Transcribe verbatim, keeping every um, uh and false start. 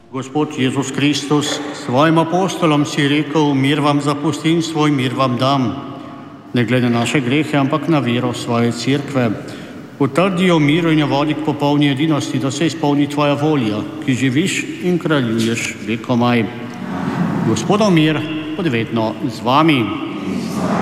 Gospod Jezus Kristus, svojim apostolom si rekel, mir vam zapustim, svoj mir vam dam. Ne glede na naše grehe, ampak na vero svoje cerkve. Utrdi jo miru in jo vodi k popolni edinosti, da se izpolni tvoja volja, ki živiš in kraljuješ vekomaj. Gospodov mir, pod vedno z vami.